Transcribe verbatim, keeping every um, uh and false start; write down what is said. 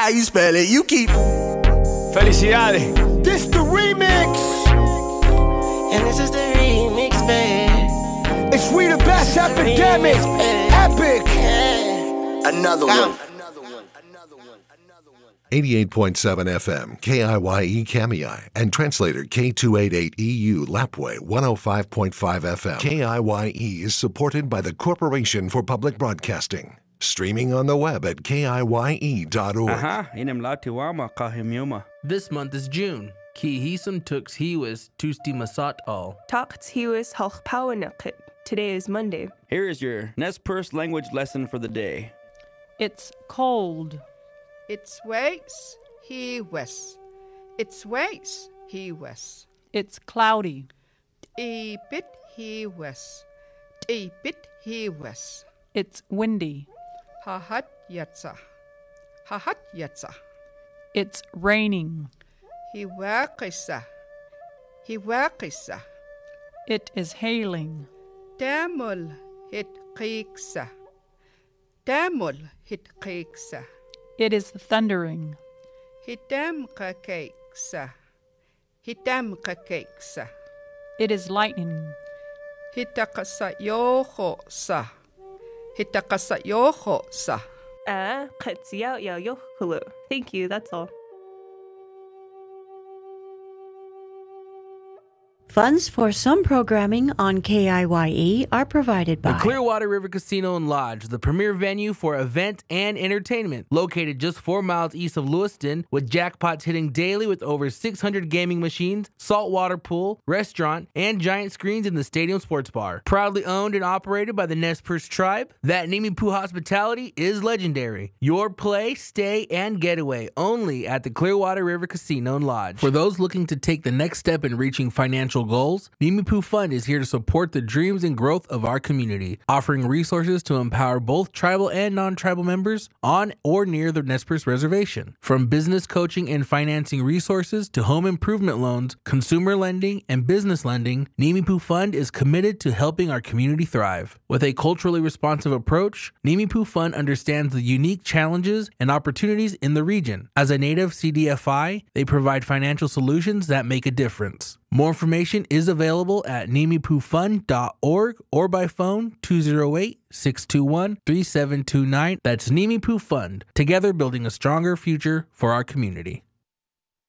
how you spell it. You keep. Felicidades. This the remix. And this is the remix, babe. It's We the Best Epidemic. Epic. Another one. eighty-eight point seven F M, K I Y E Kamiai, and translator K two eighty-eight E U Lapway one oh five point five F M. K I Y E is supported by the Corporation for Public Broadcasting. Streaming on the web at K I Y E dot org. Aha, inimlatiwama kahimyuma. This month is June. Ki hisum tux hiwis tusti masat all. Takt hiwis halch pawanakit. Today is Monday. Here is your Nez Perce language lesson for the day. It's cold. It's waits, he wes. It's waits, he wes. It's cloudy. E bit he wes. E bit he wes. It's windy. Ha hat yetsa. Ha hat yetsa. It's raining. He wakisa. He wakisa. It is hailing. Damul hit kreeksa. Damul hit kreeksa. It is thundering. Hitam kakeksa. Hitam kakeksa. It is lightning. Hitakasa yoho sa. Hitakasa yoho sa. Ah, katsiao yo yo hulu. Thank you, that's all. Funds for some programming on K I Y E are provided by the Clearwater River Casino and Lodge, the premier venue for event and entertainment. Located just four miles east of Lewiston, with jackpots hitting daily with over six hundred gaming machines, saltwater pool, restaurant, and giant screens in the stadium sports bar. Proudly owned and operated by the Nez Perce tribe, that Nimiipuu hospitality is legendary. Your play, stay, and getaway only at the Clearwater River Casino and Lodge. For those looking to take the next step in reaching financial goals, Nimiipuu Fund is here to support the dreams and growth of our community, offering resources to empower both tribal and non-tribal members on or near the Nez Perce Reservation. From business coaching and financing resources to home improvement loans, consumer lending, and business lending, Nimiipuu Fund is committed to helping our community thrive. With a culturally responsive approach, Nimiipuu Fund understands the unique challenges and opportunities in the region. As a native C D F I, they provide financial solutions that make a difference. More information is available at nimiipuu fund dot org or by phone two oh eight, six two one, three seven two nine. That's Nimiipuu Fund, together building a stronger future for our community.